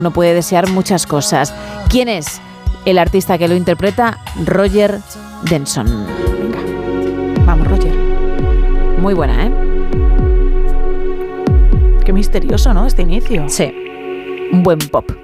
uno puede desear muchas cosas. ¿Quién es el artista que lo interpreta? Roger Denson. Venga, vamos, Roger. Muy buena, ¿eh? Qué misterioso, ¿no? Este inicio. Sí, un buen pop.